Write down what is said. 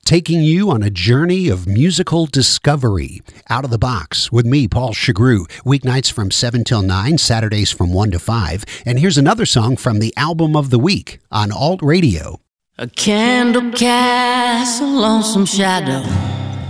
taking you on a journey of musical discovery. Out of the Box with me, Paul Chagru, weeknights from 7 till 9, Saturdays from 1 to 5. And here's another song from the album of the week on Alt Radio. A candle casts a lonesome shadow